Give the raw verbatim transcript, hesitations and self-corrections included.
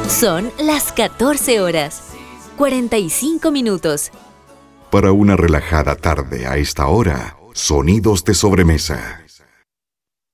Son las catorce horas, cuarenta y cinco minutos. Para una relajada tarde a esta hora, sonidos de sobremesa.